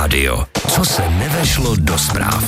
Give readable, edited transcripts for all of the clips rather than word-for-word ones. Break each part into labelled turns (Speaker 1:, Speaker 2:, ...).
Speaker 1: rádio. Co se nevešlo do zpráv.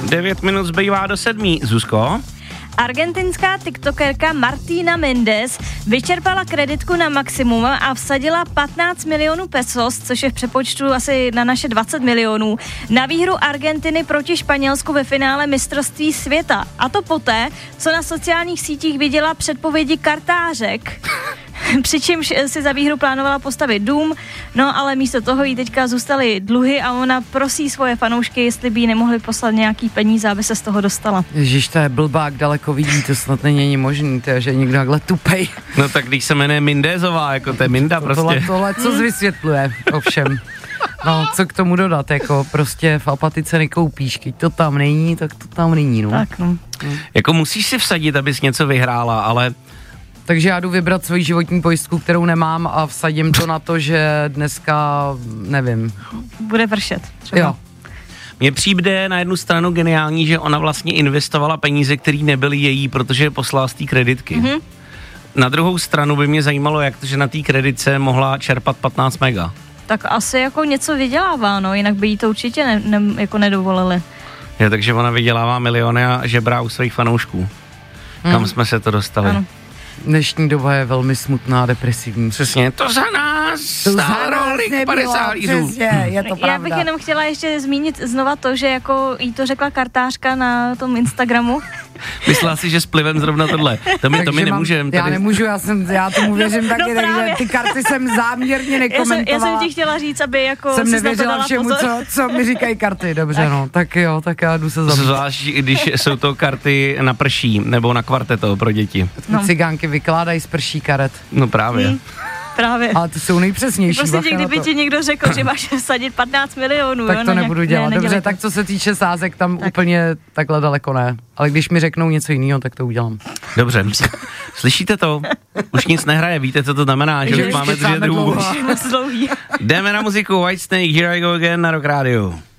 Speaker 2: 9 minut zbývá do 7. Zuzko?
Speaker 3: Argentinská tiktokerka Martina Mendez vyčerpala kreditku na maximum a vsadila 15 milionů pesos, což je v přepočtu asi na naše 20 milionů, na výhru Argentiny proti Španělsku ve finále mistrovství světa. A to poté, co na sociálních sítích viděla předpovědi kartářek. Přičemž si za výhru plánovala postavit dům, no ale místo toho jí teďka zůstaly dluhy a ona prosí svoje fanoušky, jestli by jí nemohli poslat nějaký peníze, aby se z toho dostala.
Speaker 4: Ježiš, to je blbák daleko vidí, to snad není možný, to je, že je někdo takhle tupej.
Speaker 2: No tak když se jmenuje Mindézová, jako to je Minda prostě.
Speaker 4: Tohle co vysvětluje, ovšem. No, co k tomu dodat, jako prostě v apatice nekoupíš, když to tam není, tak to tam není, no.
Speaker 3: Tak no.
Speaker 2: Jako musíš si vsadit, abys něco vyhrála, ale...
Speaker 4: Takže já jdu vybrat svoji životní pojistku, kterou nemám a vsadím to na to, že dneska, nevím.
Speaker 3: Bude vršet třeba.
Speaker 4: Jo.
Speaker 2: Mně přijde na jednu stranu geniální, že ona vlastně investovala peníze, které nebyly její, protože je poslala z té kreditky. Mm-hmm. Na druhou stranu by mě zajímalo, jak to, že na té kreditce mohla čerpat 15 mega.
Speaker 3: Tak asi jako něco vydělává, no, jinak by jí to určitě jako nedovolili.
Speaker 2: Je, takže ona vydělává miliony a žebrá u svých fanoušků. Kam jsme se to dostali?
Speaker 3: Ano.
Speaker 4: Dnešní doba je velmi smutná a depresivní.
Speaker 2: Přesně, to za nás stálo 50 lízů.
Speaker 4: Je to pravda.
Speaker 3: Já bych jenom chtěla ještě zmínit znova to, že jako jí to řekla kartářka na tom Instagramu.
Speaker 2: Myslela si, že s plivem zrovna tohle. To my nemůžeme.
Speaker 4: Já nemůžu, já tomu věřím taky, takže ty karty jsem záměrně nekomentovala.
Speaker 3: Já jsem ti chtěla říct, aby jako
Speaker 4: jsem nevěřila všemu, co mi říkají karty, dobře tak. No, tak jo, tak já jdu se zabít.
Speaker 2: Zvlášť, když jsou to karty na prší, nebo na kvarteto pro děti.
Speaker 4: No. Cigánky vykládají z prší karet.
Speaker 2: No právě.
Speaker 3: Právě.
Speaker 4: Ale to jsou nejpřesnější.
Speaker 3: Prostě kdyby ti někdo řekl, že máš vsadit 15 milionů.
Speaker 4: Tak to nebudu dělat. Dobře, tak co se týče sázek, tam tak. Úplně takhle daleko ne. Ale když mi řeknou něco jiného, tak to udělám.
Speaker 2: Dobře. Slyšíte to? Už nic nehraje, víte, co to znamená, že už máme 2 druhů. Jdeme na muziku, Whitesnake, Here I Go Again na Rock Radio.